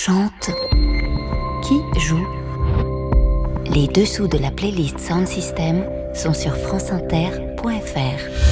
chante, qui joue. Les dessous de la playlist Sound System sont sur franceinter.fr.